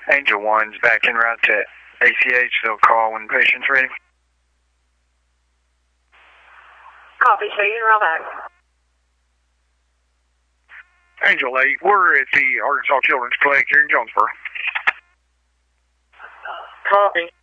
Angel 1's back en route to ACH. They'll call when the patient's ready. Copy, so you can roll back. Angel 8, we're at the Arkansas Children's Clinic here in Jonesboro. Copy.